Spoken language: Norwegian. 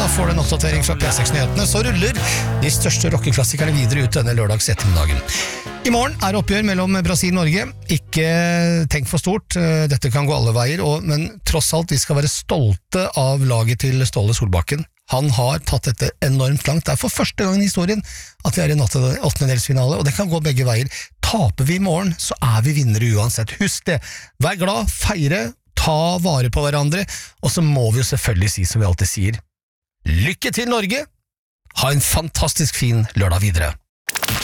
får du en oppdatering fra P6-nyhetene, så ruller de største rockeklassikerne videre ut denne lørdags ettermiddagen. I morgen er oppgjør mellom Brasil og Norge. Ikke tenk for stort, dette kan gå alle veier, men tross alt, vi skal være stolte av laget til Ståle Solbakken. Han har tatt dette enormt langt. Det er for første gang i historien at vi er i en åttendedelsfinale, og det kan gå begge veier. Taper vi i morgen, så er vi vinnere uansett. Husk det. Vær glad, feire, ta vare på hverandre, og så må vi jo selvfølgelig si som vi alltid sier. Lykke til Norge! Ha en fantastisk fin lørdag videre!